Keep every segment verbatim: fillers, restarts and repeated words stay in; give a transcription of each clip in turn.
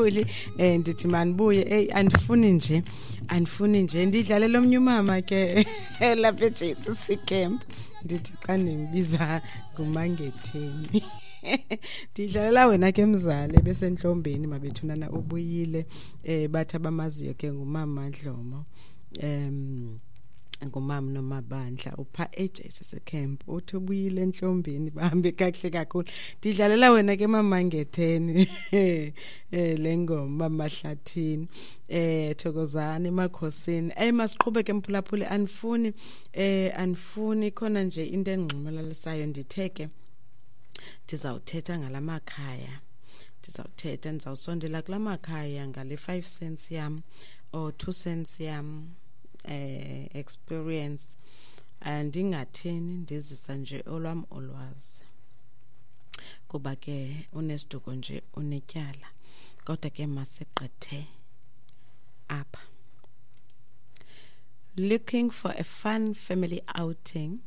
kakhulu eh ndithi manibuye hey andifuni nje andifuni nje ndidlalela omnye umama ke lapha eJ C C camp ndithi xa ndimbiza ngumangetheni Didlalela wena ke mzali besentlombeni mabethunana ubuyile eh bathi abamaziyo ke ngumama Dlomo em ngumama noMabandla upha eJ C C camp uthi ubuyile entlombeni bahambe kahle kakhulu didlalela wena ke mamangetheni eh lengoma Mahlathini eh Thokozani emakhosini ay masiqhubeke emphulaphule anifuni eh anifuni khona nje into engxumelalisayo nditheke ndizawuthetha ngalamakhaya ndizawuthetha ndizawusondela kulamakhaya ngale five cents yam or two cents yam eh experience andingathini ndizisa nje olwam olwazi kuba ke unesiduko nje unetyala kodwa ke masiqethe apha. Looking for a fun family outing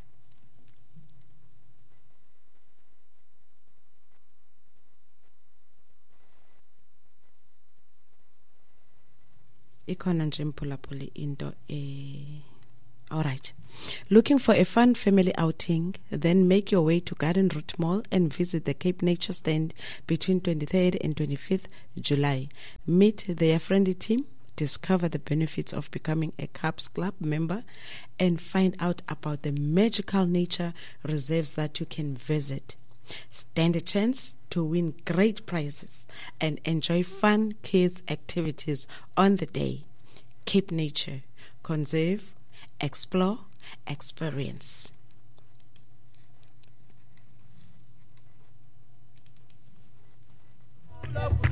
ikhona nje mphulaphuli into eh all right. Looking for a fun family outing, then make your way to Garden Route Mall and visit the Cape Nature stand between twenty-third and twenty-fifth July. Meet their friendly team, discover the benefits of becoming a Cubs Club member, and find out about the magical nature reserves that you can visit. Stand a chance to win great prizes and enjoy fun kids activities on the day. Cape Nature. Conserve, explore, experience.